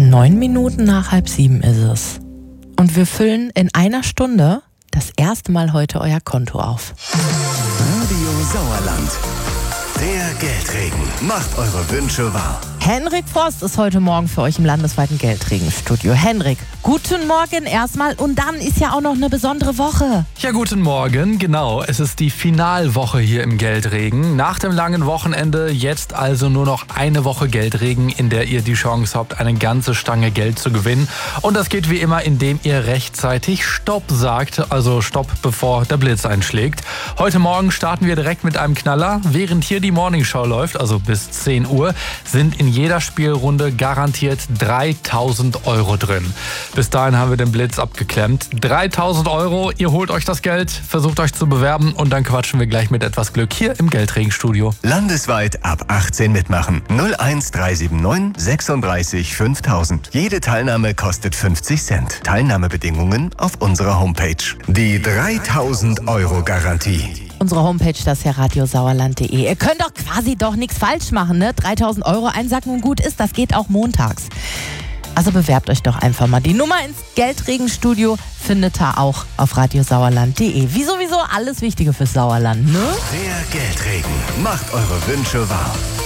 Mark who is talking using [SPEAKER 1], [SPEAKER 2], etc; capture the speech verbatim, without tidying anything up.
[SPEAKER 1] Neun Minuten nach halb sieben ist es. Und wir füllen in einer Stunde das erste Mal heute euer Konto auf.
[SPEAKER 2] Radio Sauerland. Der Geldregen macht eure Wünsche wahr.
[SPEAKER 1] Henrik Frost ist heute Morgen für euch im landesweiten Geldregenstudio. Henrik, guten Morgen erstmal, und dann ist ja auch noch eine besondere Woche.
[SPEAKER 3] Ja, guten Morgen, genau. Es ist die Finalwoche hier im Geldregen. Nach dem langen Wochenende jetzt also nur noch eine Woche Geldregen, in der ihr die Chance habt, eine ganze Stange Geld zu gewinnen. Und das geht wie immer, indem ihr rechtzeitig Stopp sagt, also Stopp, bevor der Blitz einschlägt. Heute Morgen starten wir direkt mit einem Knaller. Während hier die Morningshow läuft, also bis zehn Uhr, sind in jeder Spielrunde garantiert dreitausend Euro drin. Bis dahin haben wir den Blitz abgeklemmt. dreitausend Euro, ihr holt euch das Geld, versucht euch zu bewerben und dann quatschen wir gleich mit etwas Glück hier im Geldregenstudio.
[SPEAKER 2] Landesweit ab achtzehn mitmachen. null eins drei sieben neun sechsunddreißig fünftausend. Jede Teilnahme kostet fünfzig Cent. Teilnahmebedingungen auf unserer Homepage. Die dreitausend Euro Garantie.
[SPEAKER 1] Unsere Homepage, das ist ja radiosauerland punkt de. Ihr könnt doch quasi doch nichts falsch machen, ne? dreitausend Euro einsacken und gut ist, das geht auch montags. Also bewerbt euch doch einfach mal. Die Nummer ins Geldregenstudio findet ihr auch auf radiosauerland punkt de. Wie sowieso alles Wichtige fürs Sauerland, ne?
[SPEAKER 2] Der Geldregen macht eure Wünsche wahr.